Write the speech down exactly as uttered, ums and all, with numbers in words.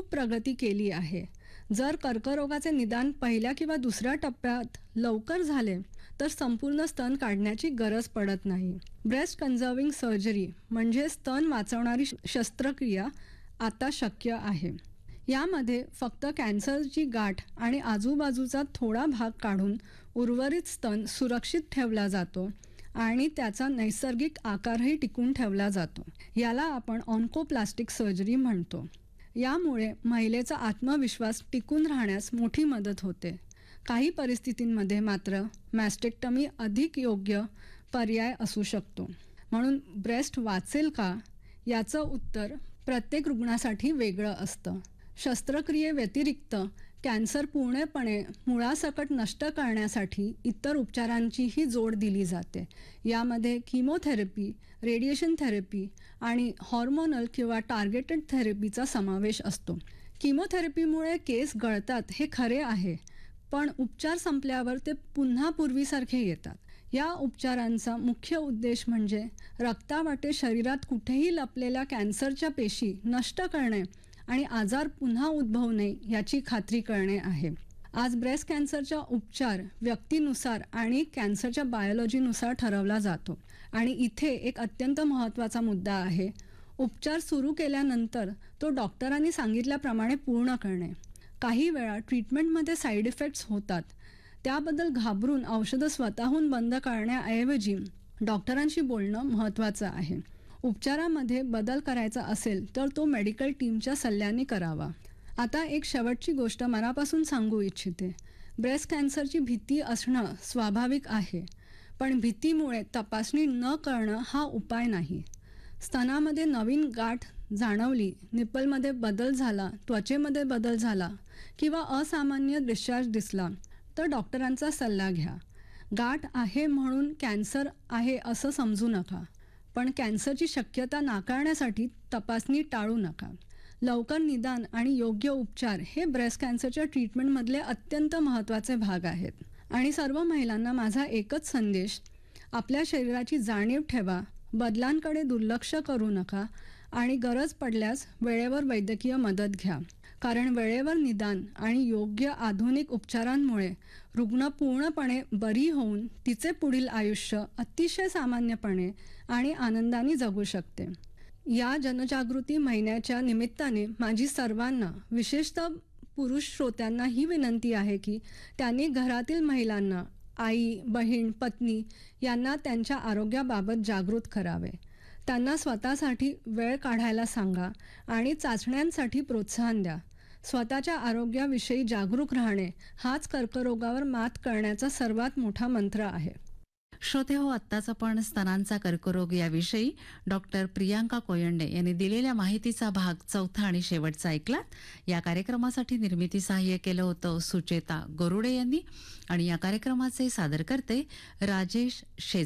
खूप प्रगती केली आहे. जर कर्करोगाचे निदान पहिल्या किंवा दुसऱ्या टप्प्यात लवकर झाले तर संपूर्ण स्तन काढण्याची गरज पडत नाही. ब्रेस्ट कन्झर्विंग सर्जरी म्हणजे स्तन वाचवणारी शस्त्रक्रिया आता शक्य आहे. यामध्ये फक्त कॅन्सरची गाठ आणि आजूबाजूचा थोडा भाग काढून उर्वरित स्तन सुरक्षित ठेवला जातो आणि त्याचा नैसर्गिक आकारही टिकून ठेवला जातो. याला आपण ऑन्कोप्लास्टिक सर्जरी म्हणतो. यामुळे महिलेचा आत्मविश्वास टिकून राहण्यास मोठी मदत होते. काही परिस्थितींमध्ये मात्र मॅस्टेक्टमी अधिक योग्य पर्याय असू शकतो. म्हणून ब्रेस्ट वाचेल का याचं उत्तर प्रत्येक रुग्णासाठी वेगळं असतं. शस्त्रक्रियेव्यतिरिक्त कॅन्सर पूर्णपणे मुळासकट नष्ट करण्यासाठी इतर उपचारांचीही जोड दिली जाते. यामध्ये किमोथेरपी, रेडिएशन थेरपी आणि हॉर्मोनल किंवा टार्गेटेड थेरपीचा समावेश असतो. किमोथेरपीमुळे केस गळतात हे खरे आहे, पण उपचार संपल्यावर ते पुन्हा पूर्वीसारखे येतात. या उपचारांचा मुख्य उद्देश म्हणजे रक्तावाटे शरीरात कुठेही लपलेल्या कॅन्सरच्या पेशी नष्ट करणे आणि आजार पुन्हा उद्भवू नये याची खात्री करणे आहे. आज ब्रेस्ट कॅन्सरचा उपचार व्यक्तीनुसार आणि कॅन्सरच्या बायोलॉजीनुसार ठरवला जातो. आणि इथे एक अत्यंत महत्त्वाचा मुद्दा आहे. उपचार सुरू केल्यानंतर तो डॉक्टरांनी सांगितल्याप्रमाणे पूर्ण करणे. काही वेळा ट्रीटमेंटमध्ये साईड इफेक्ट्स होतात. त्याबद्दल घाबरून औषधं स्वतःहून बंद करण्याऐवजी डॉक्टरांशी बोलणं महत्त्वाचं आहे. उपचारामध्ये बदल करायचा असेल तर तो मेडिकल टीमच्या सल्ल्याने करावा. आता एक शेवटची गोष्ट मनापासून सांगू इच्छिते. ब्रेस्ट कॅन्सरची भीती असणं स्वाभाविक आहे, पण भीतीमुळे तपासणी न करणं हा उपाय नाही. स्तनामध्ये नवीन गाठ जाणवली, निप्पलमध्ये बदल झाला, त्वचेमध्ये बदल झाला किंवा असामान्य डिस्चार्ज दिसला तर डॉक्टरांचा सल्ला घ्या. गाठ आहे म्हणून कॅन्सर आहे असं समजू नका, पण कॅन्सरची शक्यता नाकारण्यासाठी तपासणी टाळू नका. लवकर निदान आणि योग्य उपचार हे ब्रेस्ट कॅन्सरच्या ट्रीटमेंटमधले अत्यंत महत्त्वाचे भाग आहेत. आणि सर्व महिलांना माझा एकच संदेश, आपल्या शरीराची जाणीव ठेवा, बदलांकडे दुर्लक्ष करू नका आणि गरज पडल्यास वेळेवर वैद्यकीय मदत घ्या. कारण वेळेवर निदान आणि योग्य आधुनिक उपचारांमुळे रुग्ण पूर्णपणे बरी होऊन तिचे पुढील आयुष्य अतिशय सामान्यपणे आणि आनंदाने जगू शकते. या जनजागृती महिन्याच्या निमित्ताने माझी सर्वांना, विशेषतः पुरुष श्रोत्यांना ही विनंती आहे की त्यांनी घरातील महिलांना, आई, बहीण, पत्नी यांना त्यांच्या आरोग्याबाबत जागृत करावे. त्यांना स्वतःसाठी वेळ काढायला सांगा आणि चाचण्यांसाठी प्रोत्साहन द्या. स्वतःच्या आरोग्याविषयी जागरूक राहणे हाच कर्करोगावर मात करण्याचा सर्वात मोठा मंत्र आहे. श्रोते हो, आत्ताच आपण स्तनांचा कर्करोग याविषयी डॉक्टर प्रियांका कोयंडे यांनी दिलेल्या माहितीचा भाग चौथा आणि शेवटचा ऐकलात. या कार्यक्रमासाठी निर्मिती सहाय्य केलं होतं सुचेता गरुडे यांनी आणि या कार्यक्रमाचे सादरकर्ते राजेश शेज